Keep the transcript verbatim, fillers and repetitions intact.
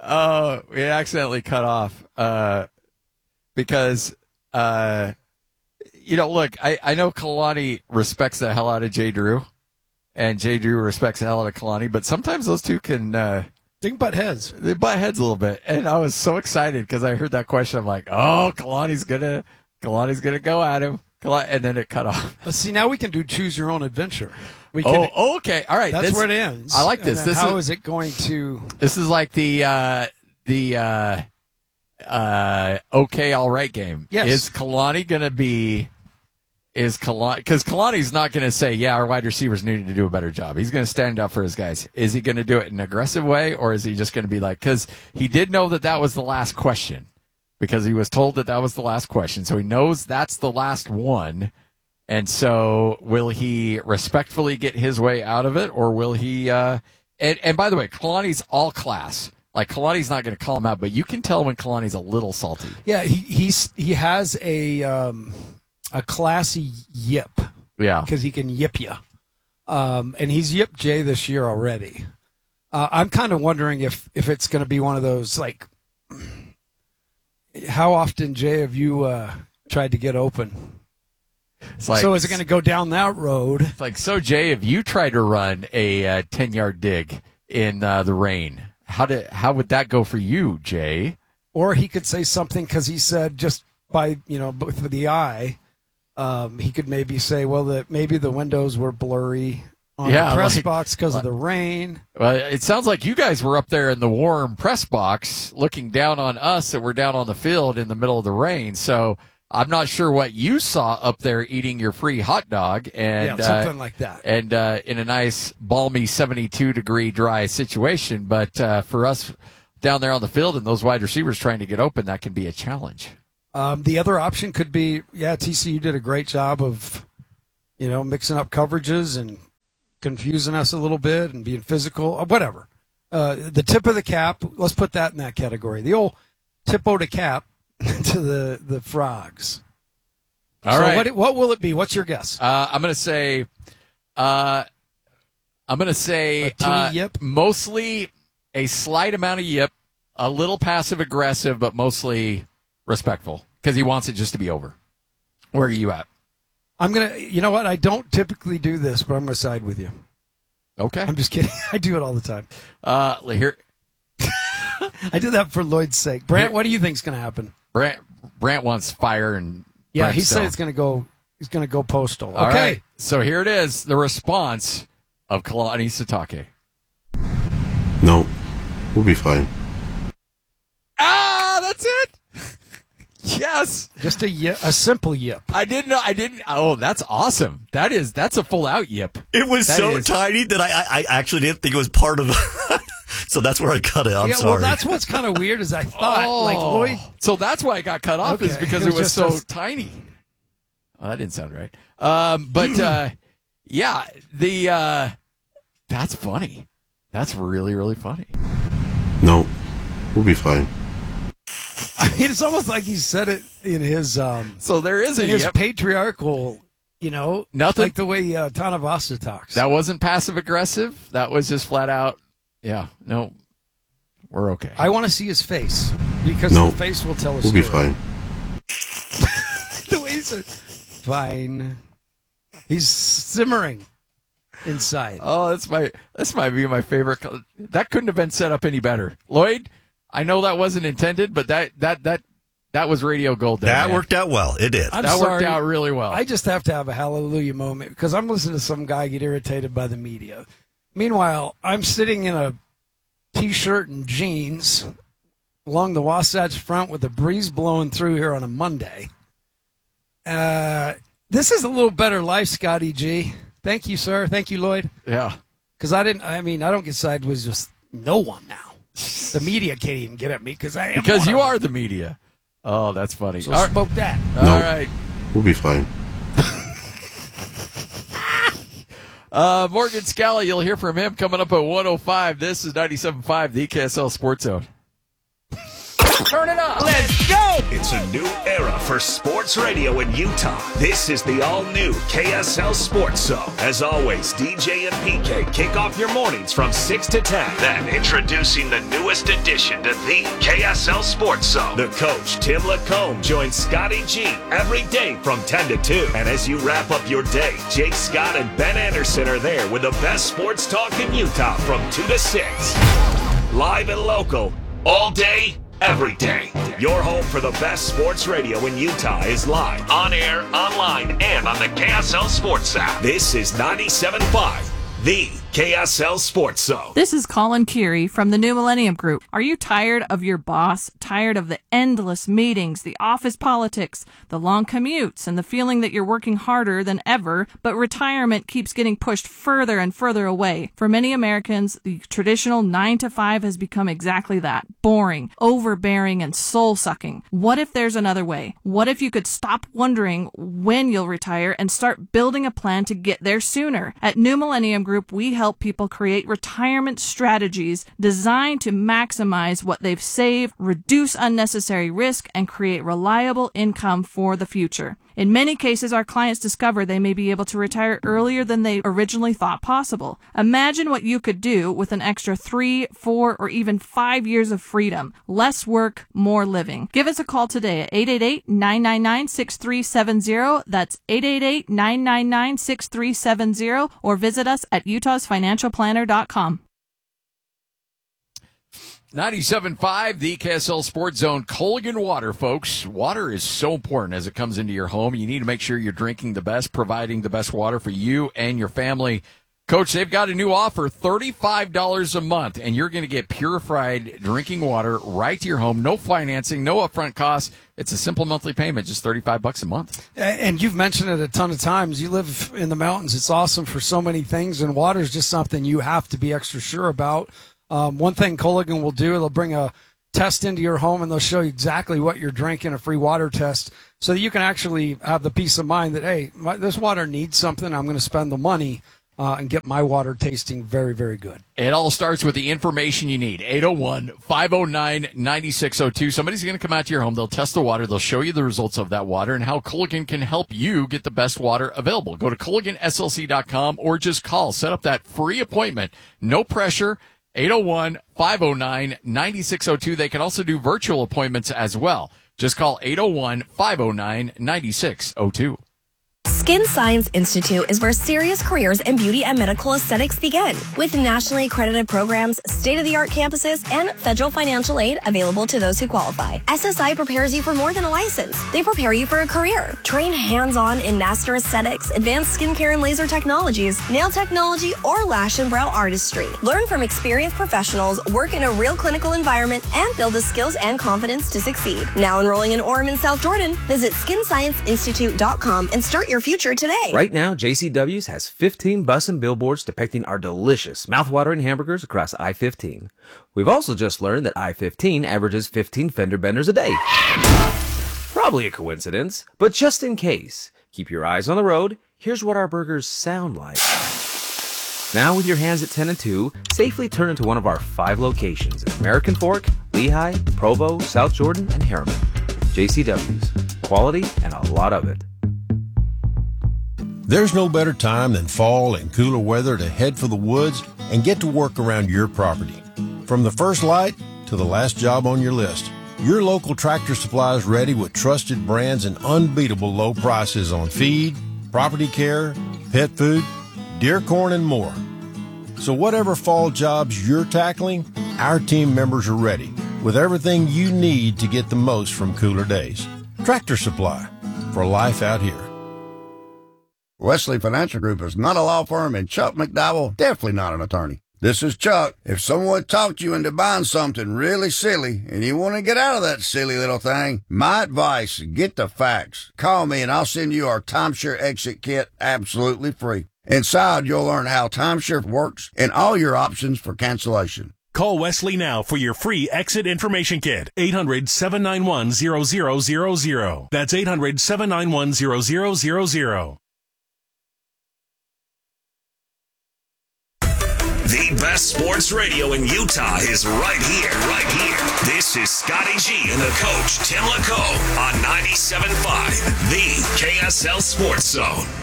Oh, we accidentally cut off uh, because, uh, you know, look, I, I know Kalani respects the hell out of Jay Drew, and Jay Drew respects the hell out of Kalani, but sometimes those two can uh, Think butt heads. They butt heads a little bit. And I was so excited because I heard that question. I'm like, oh, Kalani's going to Kalani's gonna go at him. And then it cut off. But see, now we can do choose your own adventure. We can, oh, okay. All right. That's this, where it ends. I like this. And This how is, is it going to... This is like the, uh, the uh, uh, okay, all right game. Yes. Is Kalani going to be... Is Kalani... Because Kalani's not going to say, yeah, our wide receivers needed to do a better job. He's going to stand up for his guys. Is he going to do it in an aggressive way, or is he just going to be like... Because he did know that that was the last question. Because he was told that that was the last question. So he knows that's the last one. And so will he respectfully get his way out of it, or will he uh, and, and by the way, Kalani's all class. Like, Kalani's not going to call him out, but you can tell when Kalani's a little salty. Yeah, he he's he has a um, a classy yip. Yeah. Because he can yip you. Um, and he's yipped Jay this year already. Uh, I'm kind of wondering if, if it's going to be one of those, like, how often, Jay, have you uh, tried to get open? It's like, so is it going to go down that road? It's like, so, Jay, if you try to run a uh, ten-yard dig in uh, the rain, how did how would that go for you, Jay? Or he could say something because he said just by, you know, with the eye, um, he could maybe say, well, that maybe the windows were blurry on yeah, the press like, box because like, of the rain. Well, it sounds like you guys were up there in the warm press box looking down on us that were down on the field in the middle of the rain. So I'm not sure what you saw up there eating your free hot dog. And, yeah, something uh, like that. And uh, in a nice, balmy seventy-two degree dry situation. But uh, for us down there on the field and those wide receivers trying to get open, that can be a challenge. Um, the other option could be, yeah, T C U did a great job of, you know, mixing up coverages and confusing us a little bit and being physical, or whatever. Uh, the tip of the cap, let's put that in that category. The old tip-o the cap to the, the frogs. All so right. What, what will it be? What's your guess? Uh, I'm going to say, uh, I'm going to say, A teeny uh, yip? mostly a slight amount of yip, a little passive aggressive, but mostly respectful because he wants it just to be over. Where are you at? I'm going to, you know what? I don't typically do this, but I'm going to side with you. Okay. I'm just kidding. I do it all the time. Uh, here, I do that for Lloyd's sake. Brant, what do you think is going to happen? Brant, Brant wants fire and Yeah, he brimstone. said it's going to go, he's going to go postal. All okay. right. So here it is, the response of Kalani Sitake. No, we'll be fine. Ah, that's it. Yes. Just a yip, a simple yip. I didn't know. I didn't. Oh, that's awesome. That is, that's a full out yip. It was That so is- tiny that I, I, I actually didn't think it was part of so that's where I cut it. I'm yeah, sorry. well, that's what's kind of weird is I thought, Oh. like, Lloyd, So that's why it got cut off, is Okay. because It it was was, just so us- tiny. Oh, that didn't sound right. Um, but uh, yeah, the uh, that's funny. That's really, really funny. No, we'll be fine. I mean, it's almost like he said it in his um, So there is a in his yip. patriarchal, you know, Nothing. like the way uh, Tanavasa talks. That wasn't passive aggressive. That was just flat out. Yeah, no, we're okay. I want to see his face because No, the face will tell us. We'll be fine. The way he said, fine. He's simmering inside. Oh, that's my that's might be my favorite. co- That couldn't have been set up any better, Lloyd. I know that wasn't intended, but that that that that was radio gold. There, that man. worked out well. It did. I'm That sorry. worked out really well. I just have to have a hallelujah moment because I'm listening to some guy get irritated by the media. Meanwhile, I'm sitting in a T-shirt and jeans along the Wasatch Front with a breeze blowing through here on a Monday. Uh, this is a little better life, Scotty G. Thank you, sir. Thank you, Lloyd. yeah. Because I didn't. I mean, I don't get sideways with no one now. The media can't even get at me because I am Because one you of are the media. Oh, that's funny. them. So All right. smoke that. All No. right. We'll be fine. Uh, Morgan Scally, you'll hear from him coming up at one oh five. This is ninety-seven point five, the K S L Sports Zone. Turn it up. Let's go! It's a new era for sports radio in Utah. This is the all-new K S L Sports Zone. As always, D J and P K kick off your mornings from six to ten. Then, introducing the newest addition to the K S L Sports Zone. The coach, Tim Lacombe, joins Scotty G every day from ten to two. And as you wrap up your day, Jake Scott and Ben Anderson are there with the best sports talk in Utah from two to six. Live and local, all day, every day. Your home for the best sports radio in Utah is live, on air, online, and on the K S L Sports app. This is ninety-seven point five, the K S L Sports Zone. This is Colin Keary from the New Millennium Group. Are you tired of your boss? Tired of the endless meetings, the office politics, the long commutes, and the feeling that you're working harder than ever, but retirement keeps getting pushed further and further away? For many Americans, the traditional nine to five has become exactly that. Boring, overbearing, and soul-sucking. What if there's another way? What if you could stop wondering when you'll retire and start building a plan to get there sooner? At New Millennium Group, we help people create retirement strategies designed to maximize what they've saved, reduce unnecessary risk, and create reliable income for the future. In many cases, our clients discover they may be able to retire earlier than they originally thought possible. Imagine what you could do with an extra three, four, or even five years of freedom. Less work, more living. Give us a call today at eight eight eight, nine nine nine, six three seven zero. That's eight eight eight, nine nine nine, six three seven zero, or visit us at utahs financial planner dot com. ninety-seven point five, the K S L Sports Zone. Culligan Water, folks. Water is so important as it comes into your home. You need to make sure you're drinking the best, providing the best water for you and your family. Coach, they've got a new offer, thirty-five dollars a month, and you're going to get purified drinking water right to your home. No financing, no upfront costs. It's a simple monthly payment, just thirty-five bucks a month. And you've mentioned it a ton of times. You live in the mountains. It's awesome for so many things, and water is just something you have to be extra sure about. Um, one thing Culligan will do, they'll bring a test into your home, and they'll show you exactly what you're drinking, a free water test, so that you can actually have the peace of mind that, hey, my, this water needs something. I'm going to spend the money uh, and get my water tasting very, very good. It all starts with the information you need. eight oh one, five oh nine, nine six oh two. Somebody's going to come out to your home. They'll test the water. They'll show you the results of that water and how Culligan can help you get the best water available. Go to Culligan S L C dot com or just call. Set up that free appointment. No pressure. eight oh one, five oh nine, nine six oh two. They can also do virtual appointments as well. Just call eight oh one, five oh nine, nine six oh two. Skin Science Institute is where serious careers in beauty and medical aesthetics begin. With nationally accredited programs, state-of-the-art campuses, and federal financial aid available to those who qualify, S S I prepares you for more than a license. They prepare you for a career. Train hands-on in master aesthetics, advanced skincare and laser technologies, nail technology, or lash and brow artistry. Learn from experienced professionals, work in a real clinical environment, and build the skills and confidence to succeed. Now enrolling in Orem and South Jordan, visit skin science institute dot com and start your future today. Right now, J C W's has fifteen bus and billboards depicting our delicious, mouth-watering hamburgers across I fifteen. We've also just learned that I fifteen averages fifteen fender benders a day. Probably a coincidence, but just in case, keep your eyes on the road. Here's what our burgers sound like. Now, with your hands at ten and two, safely turn into one of our five locations in American Fork, Lehigh, Provo, South Jordan, and Harriman. J C W's. Quality and a lot of it. There's no better time than fall and cooler weather to head for the woods and get to work around your property. From the first light to the last job on your list, your local Tractor Supply is ready with trusted brands and unbeatable low prices on feed, property care, pet food, deer corn, and more. So whatever fall jobs you're tackling, our team members are ready with everything you need to get the most from cooler days. Tractor Supply, for life out here. Wesley Financial Group is not a law firm, and Chuck McDowell definitely not an attorney. This is Chuck. If someone talked you into buying something really silly and you want to get out of that silly little thing, my advice, get the facts. Call me and I'll send you our timeshare exit kit absolutely free. Inside, you'll learn how timeshare works and all your options for cancellation. Call Wesley now for your free exit information kit. eight hundred, seven nine one, zero zero zero zero. That's eight hundred, seven nine one, zero zero zero zero. The best sports radio in Utah is right here, right here. This is Scotty G and the coach, Tim LaComb, on ninety-seven point five, the K S L Sports Zone.